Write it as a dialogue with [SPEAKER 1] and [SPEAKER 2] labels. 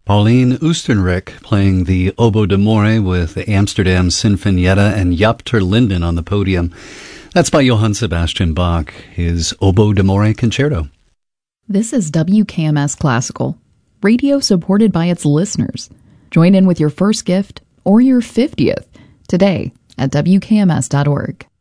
[SPEAKER 1] Pauline Oostenrijk playing the Oboe d'Amore with the Amsterdam Sinfonietta and Jaap ter Linden on the podium. That's by Johann Sebastian Bach, his Oboe d'Amore Concerto.
[SPEAKER 2] This is WKMS Classical, radio supported by its listeners. Join in with your first gift or your 50th today at WKMS.org.